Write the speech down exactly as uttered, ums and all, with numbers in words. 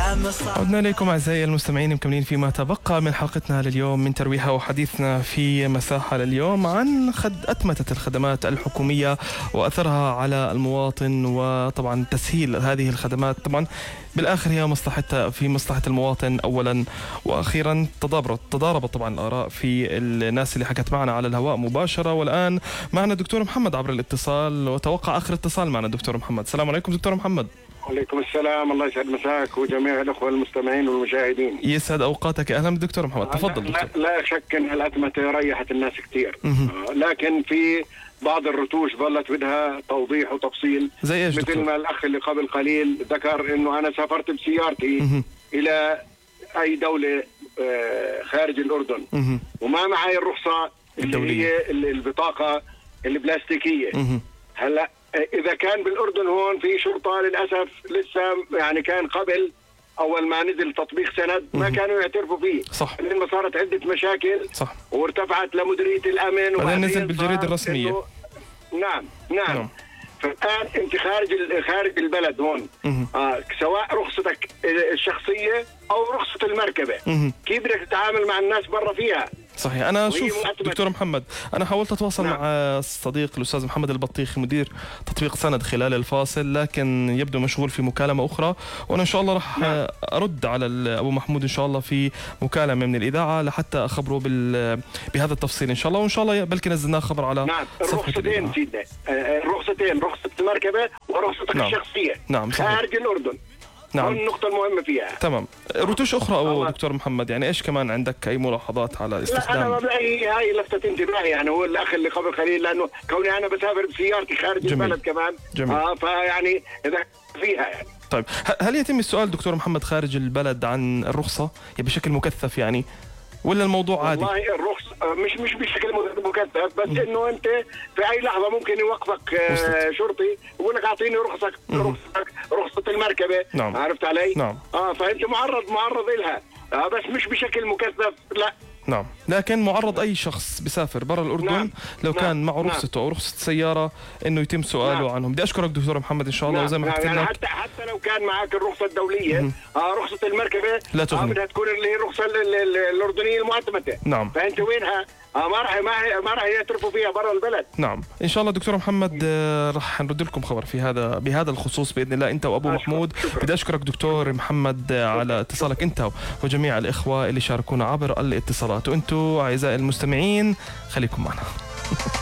عدنا إليكم أعزائي المستمعين مكملين فيما تبقى من حلقتنا لليوم من ترويحة، وحديثنا في مساحة لليوم عن خد أتمتة الخدمات الحكومية وأثرها على المواطن، وطبعا تسهيل هذه الخدمات طبعا بالآخر هي مصلحتها في مصلحة المواطن أولا وأخيرا. تضاربت تضاربت طبعا الآراء في الناس اللي حكت معنا على الهواء مباشرة، والآن معنا الدكتور محمد عبر الاتصال، وتوقع آخر اتصال معنا الدكتور محمد. السلام عليكم دكتور محمد. وعليكم السلام، الله يسعد مساك وجميع الأخوة المستمعين والمشاهدين. يسعد أوقاتك، أهلا بالدكتور محمد، تفضل دكتور. لا, لا شك أن الأتمتة ريحت الناس كثير، لكن في بعض الرتوش ظلت بدها توضيح وتفصيل. زي ايش مثل دكتور؟ ما الأخ اللي قبل قليل ذكر أنه أنا سافرت بسيارتي إلى أي دولة خارج الأردن وما معي الرخصة اللي الدولية. هي البطاقة البلاستيكية. هلا إذا كان بالأردن هون في شرطة للأسف لسه يعني كان قبل أول ما نزل تطبيق سند ما كانوا يعترفوا فيه، صح، لأن صارت عدة مشاكل، صح، وارتفعت لمديرية الأمن وبعدين نزل بالجريدة الرسمية. نعم نعم, نعم. فالآن أنت خارج خارج البلد هون، آه سواء رخصتك الشخصية أو رخصة المركبة، كيف بدك تتعامل مع الناس برا فيها؟ صحيح. أنا شوف دكتور محمد، أنا حاولت أتواصل نعم. مع الصديق الأستاذ محمد البطيخي مدير تطبيق سند خلال الفاصل، لكن يبدو مشغول في مكالمة أخرى، وأنا إن شاء الله راح نعم. أرد على أبو محمود إن شاء الله في مكالمة من الإذاعة لحتى أخبره بال بهذا التفصيل إن شاء الله، وإن شاء الله بلكي نزلناه خبر على نعم. الرخصتين سيدنا، الرخصتين رخصة المركبة ورخصتك نعم. الشخصية نعم. خارج الأردن. نعم. النقطة المهمة فيها. تمام. رتوش أخرى أو دكتور محمد، يعني إيش كمان عندك أي ملاحظات على استخدام؟ لا أنا هي هاي لفتت انتباهي، يعني هو الأخ اللي قبل قليل، لأنه كوني أنا بسافر بسيارتي خارج جميل. البلد كمان. جميل. آه فيعني إذا فيها يعني. طيب هل يتم السؤال دكتور محمد خارج البلد عن الرخصة بشكل مكثف يعني، ولا الموضوع عادي؟ والله الرخصة مش مش بشكل مكثف، بس انه انت في اي لحظه ممكن يوقفك آه شرطي ويقول لك اعطيني رخصتك رخصتك رخصه المركبه. نعم. عرفت علي؟ نعم. اه فانت معرض معرض لها، آه بس مش بشكل مكثف لا. نعم، لكن معرض أي شخص بيسافر برا الأردن نعم. لو نعم. كان معه رخصته نعم. أو رخصة سيارة إنه يتم سؤاله نعم. عنهم. بدي أشكرك دكتور محمد إن شاء الله. نعم. وزي ما حكيت يعني لك حتى حتى لو كان معك الرخصة الدولية آه رخصة المركبة لا تغني، آه بدها تكون اللي هي الرخصة الأردنية المعتمدة. نعم. فأنت وينها؟ آه ما راح ما راح يعترفوا فيها برا البلد. نعم إن شاء الله دكتور محمد، آه راح نرد لكم خبر في هذا بهذا الخصوص بإذن الله أنت وأبو محمود. بدي أشكرك دكتور محمد آه على اتصالك أنت وجميع الإخوة اللي شاركونا عبر الاتصالات، وأنتم أعزائي المستمعين خليكم معنا.